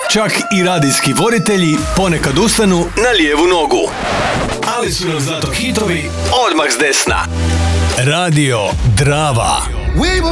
Čak i radijski voditelji ponekad ustanu na lijevu nogu. Ali su nam zato hitovi odmah s desna. Radio Drava.